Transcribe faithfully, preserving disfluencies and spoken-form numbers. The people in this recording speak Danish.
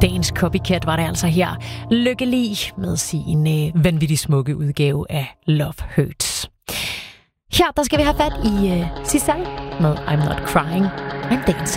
Dagens copycat var det altså her. Lykkelig med sin øh, vanvittig smukke udgave af Love Hurts. Her der skal vi have fat i øh, Sisal med I'm Not Crying, I'm Dancing.